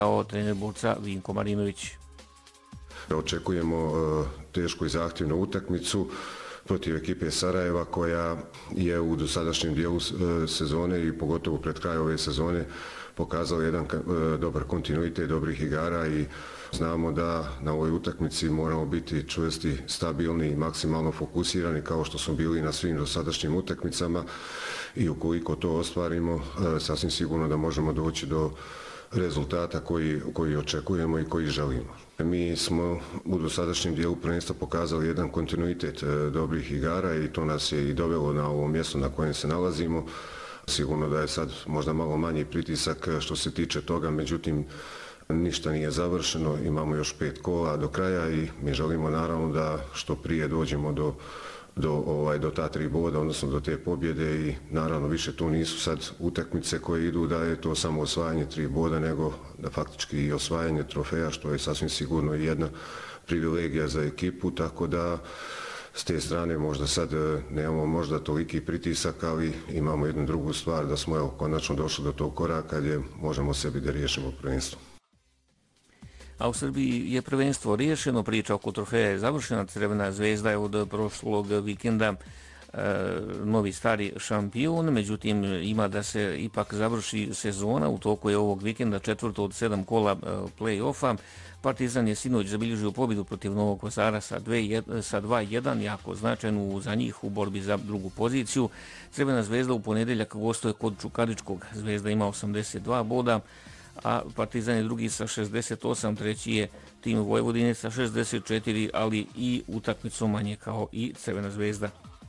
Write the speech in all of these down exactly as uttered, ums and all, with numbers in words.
kao trener borca Vinko Marinović. Očekujemo tešku i zahtjevnu utakmicu protiv ekipe Sarajeva koja je u dosadašnjem dijelu sezone i pogotovo pred kraj ove sezone pokazala jedan dobar kontinuitet dobrih igara i znamo da na ovoj utakmici moramo biti čvrsti, stabilni i maksimalno fokusirani kao što smo bili na svim dosadašnjim utakmicama i ukoliko to ostvarimo, sasvim sigurno da možemo doći do rezultata koji, koji očekujemo i koji želimo. Mi smo u dosadašnjem dijelu prvenstva pokazali jedan kontinuitet dobrih igara i to nas je i dovelo na ovo mjesto na kojem se nalazimo. Sigurno da je sad možda malo manji pritisak što se tiče toga, međutim ništa nije završeno, imamo još pet kola do kraja i mi želimo naravno da što prije dođemo do do ovaj do ta tri boda, odnosno do te pobjede i naravno više tu nisu sad utakmice koje idu da je to samo osvajanje tri boda, nego da faktički i osvajanje trofeja, što je sasvim sigurno jedna privilegija za ekipu, tako da s te strane možda sad nemamo možda toliki pritisak, ali imamo jednu drugu stvar da smo evo konačno došli do tog koraka gdje možemo sebi da riješimo prvenstvo. A u Srbiji je prvenstvo riješeno, priča oko trofeja je završena, Crvena zvezda je od prošlog vikenda e, novi stari šampion, međutim ima da se ipak završi sezona, u toku je ovog vikenda četvrto od sedam kola e, play-offa. Partizan je sinoć zabilježio pobjedu protiv Novog Pazara sa dva jedan, jako značajnu za njih u borbi za drugu poziciju. Crvena zvezda u ponedjeljak gostuje kod Čukaričkog, Zvezda ima osamdeset dva boda, a Partizan je drugi sa šezdeset osam, treći je tim Vojvodine sa šezdeset četiri, ali i utakmicu manje kao i Crvena zvezda.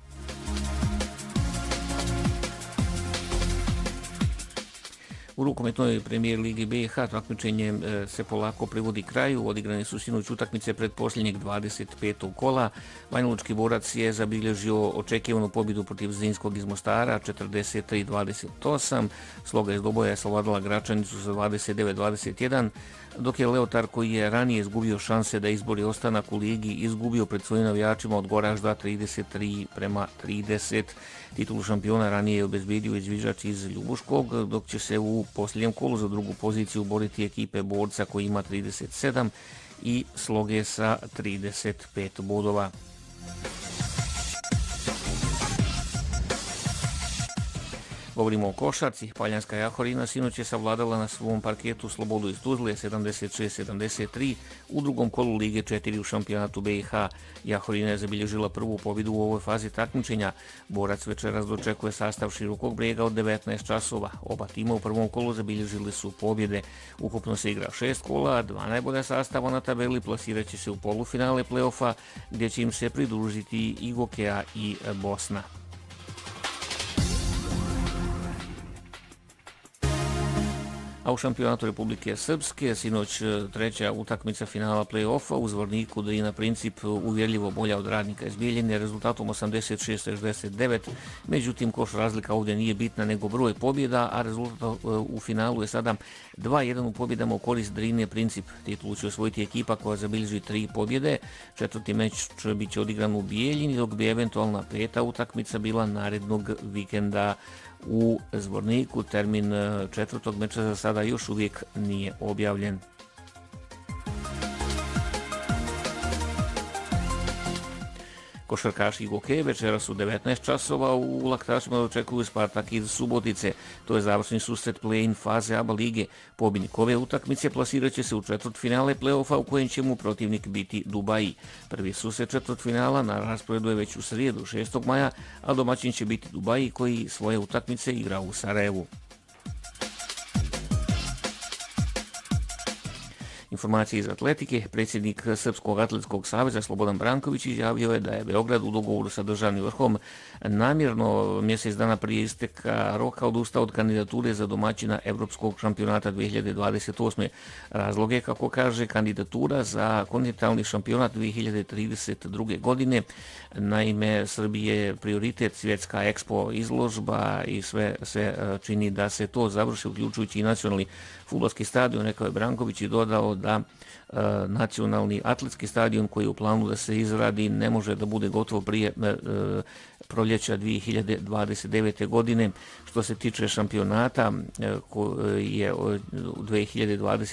U rukometnoj premijer Ligi B i H takmičenje se polako privodi kraju. Odigrane su sinoć utakmice pred posljednjeg dvadeset petog kola. Banjalučki borac je zabilježio očekivanu pobjedu protiv Zrinskog iz Mostara četrdeset tri dvadeset osam. Sloga iz Doboja je savladala Gračanicu sa dvadeset devet dvadeset jedan, dok je Leotar, koji je ranije izgubio šanse da izbori ostanak u ligi, izgubio pred svojim navijačima od Goražda trideset tri prema trideset. Titulu šampiona ranije je obezbedio izviđač iz Ljubuškog, dok će se u posljednjem kolu za drugu poziciju boriti ekipe Borca koji ima trideset sedam i Sloge sa trideset pet bodova. Govorimo o košarci. Paljanska Jahorina sinoć je savladala na svom parketu Slobodu iz Tuzle sedamdeset šest sedamdeset tri u drugom kolu Lige četiri u šampionatu B i H. Jahorina je zabilježila prvu pobjedu u ovoj fazi takmičenja. Borac večeras dočekuje sastav Širokog Brega od devetnaest časova. Oba tima u prvom kolu zabilježili su pobjede. Ukupno se igra šest kola, dva najbolja sastava na tabeli plasirat će se u polufinale play-offa, gdje će im se pridružiti i Gokeja i Bosna. A u šampionatu Republike Srpske sinoć treća utakmica finala play-offa u Zvorniku Drina Princip uvjerljivo bolja od Radnika iz Bijeljine rezultatom osamdeset šest šezdeset devet. Međutim, koš razlika ovdje nije bitna nego broj pobjeda, a rezultat u finalu je sada dva jedan u pobjedama u korist Drine Princip. Titulu će osvojiti ekipa koja zabilježi tri pobjede. Četvrti meč bit će odigran u Bijeljini, dok bi eventualna peta utakmica bila narednog vikenda u Zvorniku. Termin četvrtog meča za sada još uvijek nije objavljen. Košarkaši Gokeje večeras u devetnaest časova u Laktašima očekuju Spartak iz Subotice. To je završni susret play-in faze A B A lige. Pobjednik ove utakmice plasirat će se u četvrtfinale play-offa u kojem će mu protivnik biti Dubaji. Prvi susret četvrtfinala na rasporedu je već u srijedu šestog maja, a domaćin će biti Dubaji koji svoje utakmice igra u Sarajevu. Informacije iz atletike. Predsjednik Srpskog atletskog saveza Slobodan Branković izjavio je da je Beograd u dogovoru sa državnim vrhom namjerno mjesec dana prije isteka roka odustao od kandidature za domaćina Evropskog šampionata dvije hiljade dvadeset osme. Razlog je, kako kaže, kandidatura za kontinentalni šampionat dvije hiljade trideset druge. godine. Naime, Srbije je prioritet svjetska Expo izložba i sve, sve čini da se to završi, uključujući i nacionalni fudbalski stadion, rekao je Branković i dodao da e, nacionalni atletski stadion koji je u planu da se izradi ne može da bude gotov prije e, proljeća dvije hiljade dvadeset devete. godine. Što se tiče šampionata e, koji je u dvije hiljade dvadeset